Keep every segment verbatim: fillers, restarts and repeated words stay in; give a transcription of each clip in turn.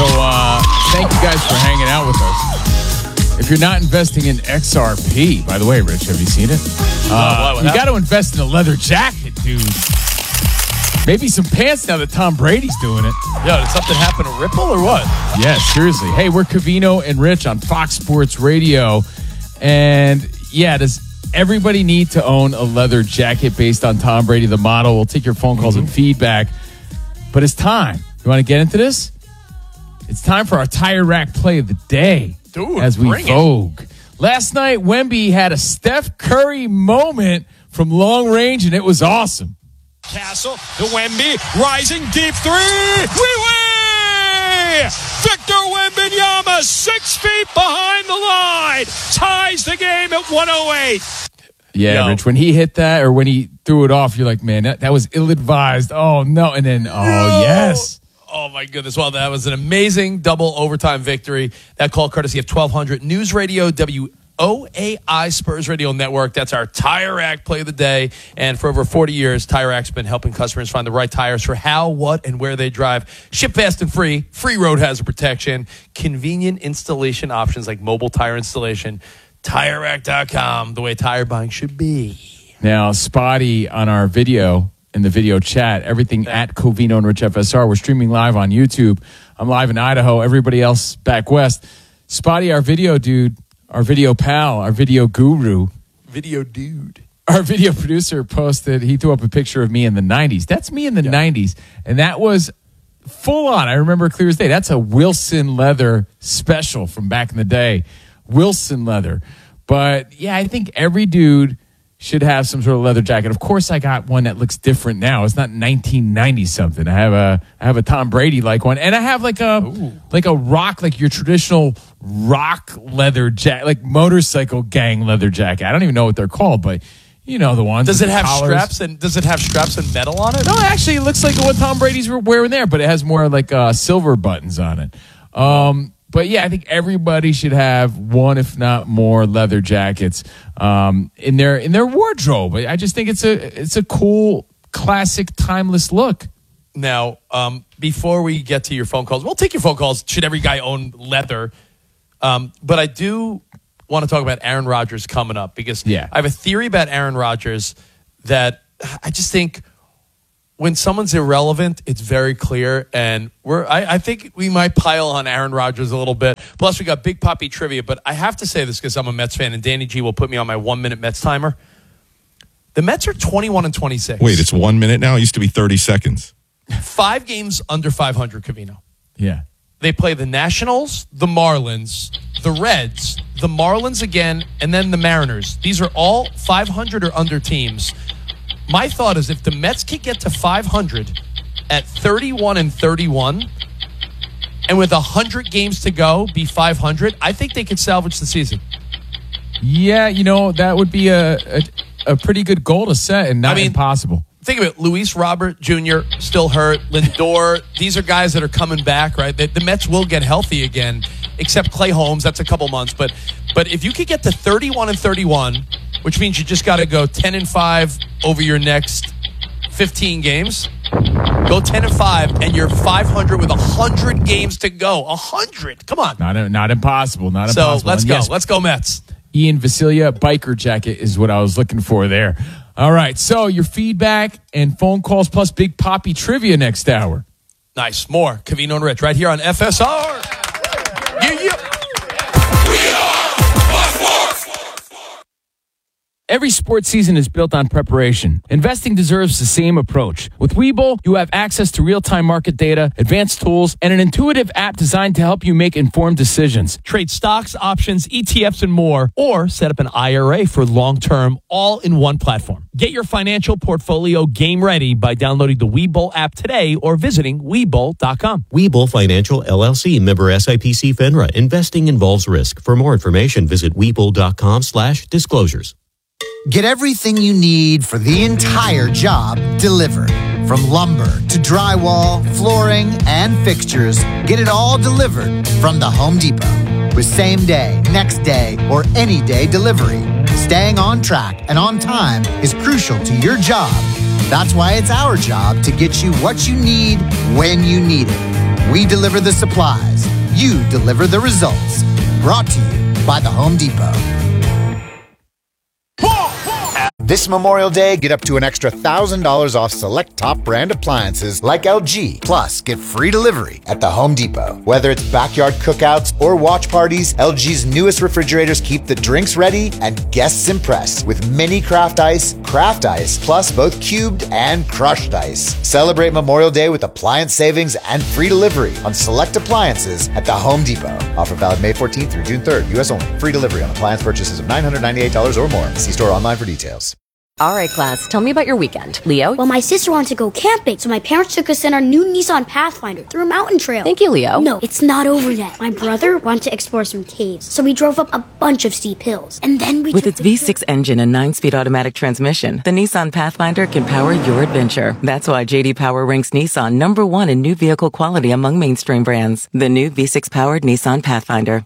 So uh, thank you guys for hanging out with us. If you're not investing in X R P, by the way, Rich, have you seen it? Uh, you got to invest in a leather jacket, dude. Maybe some pants now that Tom Brady's doing it. Yo, did something happen to Ripple or what? Yeah, seriously. Hey, we're Covino and Rich on Fox Sports Radio. And yeah, does everybody need to own a leather jacket based on Tom Brady, the model? We'll take your phone calls mm-hmm. and feedback. But it's time. You want to get into this? It's time for our Tire Rack play of the day. Dude, as we bring vogue. It. Last night, Wemby had a Steph Curry moment from long range, and it was awesome. Castle to Wemby, rising deep three. We win! Victor Wembanyama, six feet behind the line, ties the game at one oh eight. Yeah, Yo. Rich, when he hit that or when he threw it off, you're like, man, that, that was ill-advised. Oh, no. And then, oh, no. yes. Oh, my goodness. Well, that was an amazing double overtime victory. That call courtesy of twelve hundred News Radio, W O A I Spurs Radio Network. That's our Tire Rack play of the day. And for over forty years, Tire Rack's been helping customers find the right tires for how, what, and where they drive. Ship fast and free. Free road hazard protection. Convenient installation options like mobile tire installation. Tire Rack dot com, the way tire buying should be. Now, Spotty on our video, in the video chat, everything at Covino and Rich F S R. We're streaming live on YouTube. I'm live in Idaho. Everybody else back west. Spotty, our video dude, our video pal, our video guru. Video dude. Our video producer posted, he threw up a picture of me in the nineties. That's me in the yeah. nineties. And that was full on. I remember clear as day. That's a Wilson leather special from back in the day. Wilson leather. But yeah, I think every dude should have some sort of leather jacket. Of course, I got one that looks different now. It's not nineteen ninety something. I have a I have a Tom Brady like one, and I have like a Ooh. like a rock, like your traditional rock leather jacket, like motorcycle gang leather jacket. I don't even know what they're called, but you know the ones. Does it have collars. straps and does it have straps and metal on it? No, actually, it looks like what Tom Brady's were wearing there, but it has more like uh, silver buttons on it. Um, But yeah, I think everybody should have one, if not more, leather jackets um, in their in their wardrobe. I just think it's a it's a cool, classic, timeless look. Now, um, before we get to your phone calls, we'll take your phone calls. Should every guy own leather? Um, but I do want to talk about Aaron Rodgers coming up because yeah. I have a theory about Aaron Rodgers that I just think when someone's irrelevant, it's very clear, and we're. I, I think we might pile on Aaron Rodgers a little bit. Plus, we got Big Poppy trivia, but I have to say this because I'm a Mets fan, and Danny G will put me on my one-minute Mets timer. The Mets are twenty-one and twenty-six. Wait, it's one minute now? It used to be thirty seconds. Five games under five hundred, Covino. Yeah. They play the Nationals, the Marlins, the Reds, the Marlins again, and then the Mariners. These are all five hundred or under teams. My thought is if the Mets can get to five hundred at thirty-one and thirty-one, and with one hundred games to go, be five hundred, I think they could salvage the season. Yeah, you know, that would be a a, a pretty good goal to set and not I mean, impossible. Think of it. Luis Robert Junior still hurt. Lindor, these are guys that are coming back, right? The, the Mets will get healthy again, except Clay Holmes. That's a couple months. But but if you could get to thirty-one and thirty-one, which means you just got to go ten and five over your next fifteen games. Go ten and five, and you're five hundred with one hundred games to go. one hundred. Come on. Not not impossible. Not so impossible. So let's and go. Yes, let's go Mets. Ian Vasilia biker jacket is what I was looking for there. All right. So your feedback and phone calls plus Big Poppy trivia next hour. Nice. More Covino and Rich right here on F S R. Yeah, yeah. Every sports season is built on preparation. Investing deserves the same approach. With Webull, you have access to real-time market data, advanced tools, and an intuitive app designed to help you make informed decisions. Trade stocks, options, E T Fs, and more, or set up an I R A for long-term, all in one platform. Get your financial portfolio game ready by downloading the Webull app today or visiting Webull dot com. Webull Financial, L L C, member S I P C FINRA. Investing involves risk. For more information, visit Webull dot com slash disclosures. Get everything you need for the entire job delivered. From lumber to drywall, flooring, and fixtures, get it all delivered from the Home Depot. With same day, next day, or any day delivery, staying on track and on time is crucial to your job. That's why it's our job to get you what you need when you need it. We deliver the supplies. You deliver the results. Brought to you by the Home Depot. This Memorial Day, get up to an extra one thousand dollars off select top brand appliances like L G. Plus, get free delivery at the Home Depot. Whether it's backyard cookouts or watch parties, L G's newest refrigerators keep the drinks ready and guests impressed with mini craft ice, craft ice, plus both cubed and crushed ice. Celebrate Memorial Day with appliance savings and free delivery on select appliances at the Home Depot. Offer valid May fourteenth through June third, U S only. Free delivery on appliance purchases of nine hundred ninety-eight dollars or more. See store online for details. All right, class, tell me about your weekend. Leo? Well, my sister wanted to go camping, so my parents took us in our new Nissan Pathfinder through a mountain trail. Thank you, Leo. No, it's not over yet. My brother wanted to explore some caves, so we drove up a bunch of steep hills. And then we With took its the- V six engine and nine-speed automatic transmission, the Nissan Pathfinder can power your adventure. That's why J D Power ranks Nissan number one in new vehicle quality among mainstream brands. The new V six-powered Nissan Pathfinder.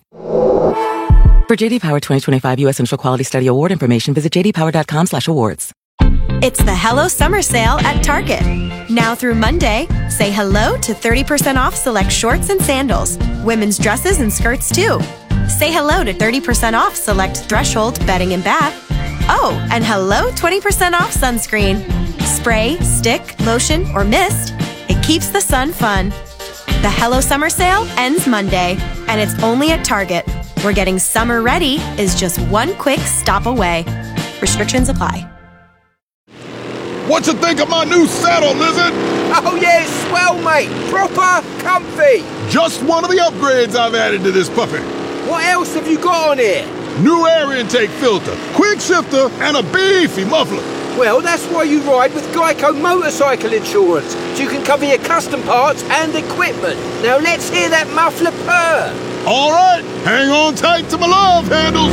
For J D Power twenty twenty-five U S Central Quality Study Award information, visit j d power dot com slash awards. It's the Hello Summer Sale at Target. Now through Monday, say hello to thirty percent off select shorts and sandals, women's dresses and skirts too. Say hello to thirty percent off select Threshold bedding and bath. Oh, and hello twenty percent off sunscreen. Spray, stick, lotion, or mist. It keeps the sun fun. The Hello Summer Sale ends Monday, and it's only at Target, where getting summer ready is just one quick stop away. Restrictions apply. What you think of my new saddle, Lizard? Oh yeah, it's swell, mate. Proper comfy. Just one of the upgrades I've added to this puppy. What else have you got on here? New air intake filter, quick shifter, and a beefy muffler. Well, that's why you ride with Geico Motorcycle Insurance, so you can cover your custom parts and equipment. Now let's hear that muffler purr. All right, hang on tight to my love handles.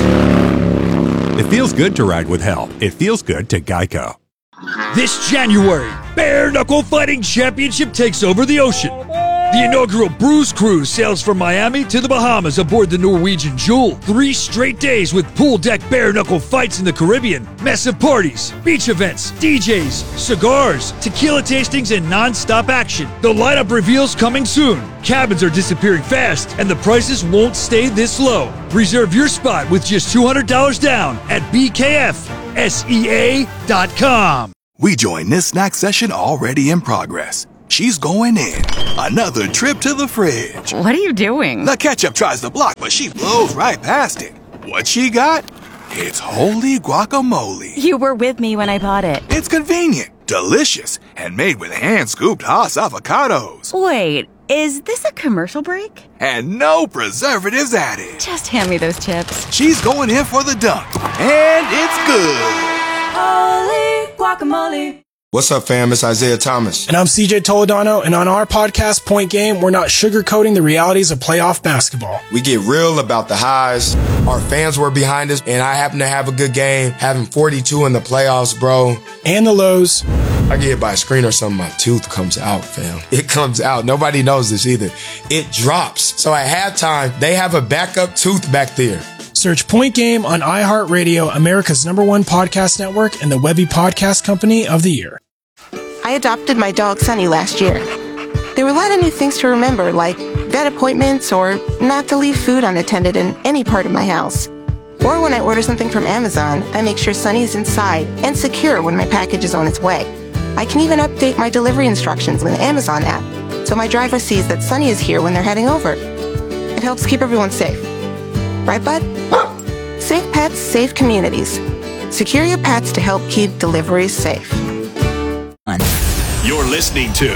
It feels good to ride with help. It feels good to Geico. This January, Bare Knuckle Fighting Championship takes over the ocean. The inaugural Bruise Cruise sails from Miami to the Bahamas aboard the Norwegian Jewel. Three straight days with pool deck bare knuckle fights in the Caribbean, massive parties, beach events, D Js, cigars, tequila tastings, and non-stop action. The lineup reveals coming soon. Cabins are disappearing fast, and the prices won't stay this low. Reserve your spot with just two hundred dollars down at b k f s e a dot com. We join this snack session already in progress. She's going in. Another trip to the fridge. What are you doing? The ketchup tries to block, but she blows right past it. What she got? It's holy guacamole. You were with me when I bought it. It's convenient, delicious, and made with hand-scooped Haas avocados. Wait, is this a commercial break? And no preservatives added. Just hand me those chips. She's going in for the dunk. And it's good. Holy guacamole. What's up, fam? It's Isaiah Thomas. And I'm C J Toledano, and on our podcast, Point Game, we're not sugarcoating the realities of playoff basketball. We get real about the highs. Our fans were behind us, and I happen to have a good game, having forty-two in the playoffs, bro. And the lows. I get hit by a screen or something, my tooth comes out, fam. It comes out. Nobody knows this either. It drops. So at halftime, they have a backup tooth back there. Search Point Game on iHeartRadio, America's number one podcast network, and the Webby Podcast Company of the Year. I adopted my dog Sunny last year. There were a lot of new things to remember, like vet appointments or not to leave food unattended in any part of my house. Or when I order something from Amazon, I make sure Sunny is inside and secure when my package is on its way. I can even update my delivery instructions in the Amazon app, so my driver sees that Sunny is here when they're heading over. It helps keep everyone safe. Right, bud? Safe pets, safe communities. Secure your pets to help keep deliveries safe. You're listening to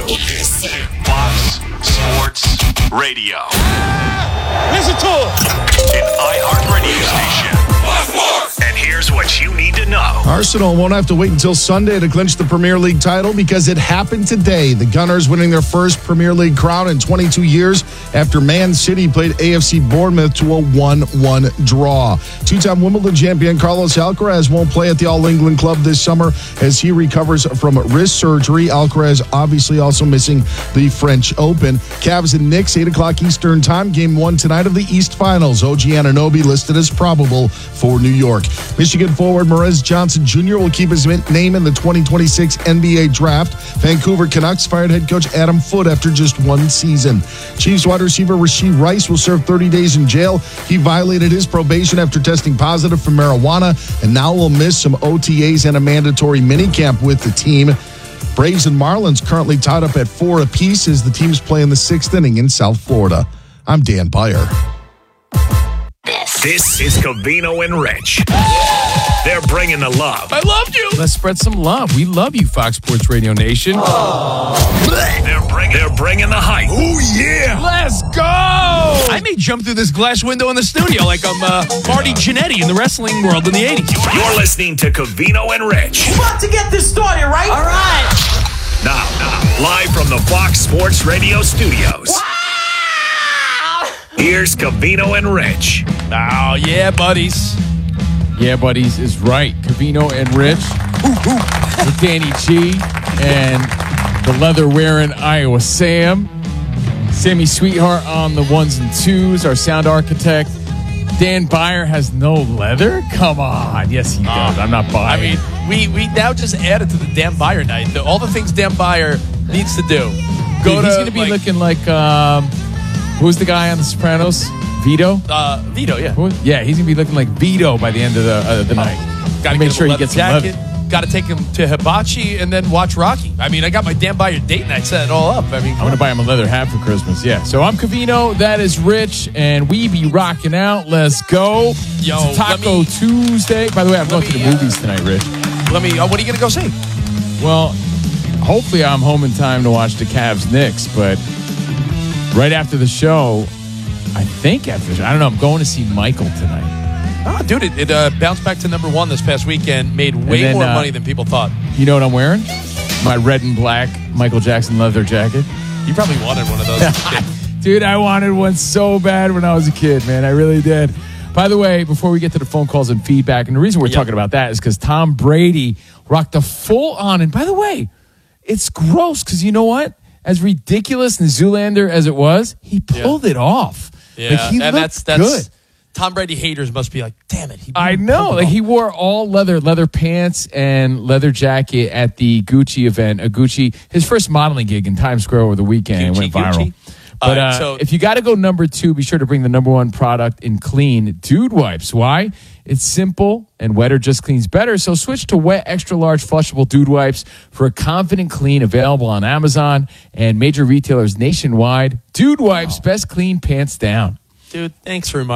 Fox Sports Radio. Listen to it. An iHeartRadio station. And here's what you need to know. Arsenal won't have to wait until Sunday to clinch the Premier League title because it happened today. The Gunners winning their first Premier League crown in twenty-two years after Man City played A F C Bournemouth to a one one draw. Two-time Wimbledon champion Carlos Alcaraz won't play at the All-England Club this summer as he recovers from wrist surgery. Alcaraz obviously also missing the French Open. Cavs and Knicks, eight o'clock Eastern time. Game one tonight of the East Finals. O G Anunoby listed as probable for New York. Michigan forward Marez Johnson Junior will keep his name in the twenty twenty-six N B A draft. Vancouver Canucks fired head coach Adam Foote after just one season. Chiefs wide receiver Rashee Rice will serve thirty days in jail. He violated his probation after testing positive for marijuana and now will miss some O T As and a mandatory minicamp with the team. Braves and Marlins currently tied up at four apiece as the teams play in the sixth inning in South Florida. I'm Dan Beyer. This is Covino and Rich. They're bringing the love. I loved you. Let's spread some love. We love you, Fox Sports Radio Nation. They're bringing, they're bringing the hype. Oh, yeah. Let's go. I may jump through this glass window in the studio like I'm uh, Marty Jannetty in the wrestling world in the eighties. You're listening to Covino and Rich. We're about to get this started, right? All right. Now, now, live from the Fox Sports Radio studios. Wow. Here's Covino and Rich. Oh, yeah, buddies. Yeah, buddies is right. Covino and Rich with Danny G and the leather-wearing Iowa Sam. Sammy Sweetheart on the ones and twos, our sound architect. Dan Beyer has no leather? Come on. Yes, he does. Uh, I'm not buying. I mean, we, we now just added to the Dan Beyer night. The, all the things Dan Beyer needs to do. Go Dude, to, he's going to be like, looking like, um, who's the guy on The Sopranos? Vito? Uh, Vito, yeah. Who? Yeah, he's going to be looking like Vito by the end of the, uh, the night. Got to make sure he gets some jacket. leather. Got to take him to Hibachi and then watch Rocky. I mean, I got my Dan Beyer date night set it all up. I mean, I'm going to buy him a leather hat for Christmas. Yeah. So I'm Covino. That is Rich. And we be rocking out. Let's go. Yo, it's Taco me, Tuesday. By the way, I'm going me, to the movies tonight, Rich. Let me, uh, what are you going to go see? Well, hopefully I'm home in time to watch the Cavs Knicks. But right after the show, I think after the show, I don't know, I'm going to see Michael tonight. Oh, dude, it, it uh, bounced back to number one this past weekend. Made way then, more uh, money than people thought. You know what I'm wearing? My red and black Michael Jackson leather jacket. You probably wanted one of those. Dude, I wanted one so bad when I was a kid, man. I really did. By the way, before we get to the phone calls and feedback, and the reason we're yep. talking about that is because Tom Brady rocked a full on. And by the way, it's gross because you know what? As ridiculous and Zoolander as it was, he pulled yeah. it off. Yeah, like, he and looked that's that's. good. Tom Brady haters must be like, damn it. He I know. Like he wore all leather, leather pants and leather jacket at the Gucci event. A Gucci, his first modeling gig in Times Square over the weekend. Gucci, it went viral. Gucci. But right, uh, so, if you got to go number two, be sure to bring the number one product in clean, Dude Wipes. Why? It's simple and wetter just cleans better. So switch to wet, extra large, flushable Dude Wipes for a confident clean available on Amazon and major retailers nationwide. Dude Wipes, wow. Best clean pants down. Dude, thanks for reminding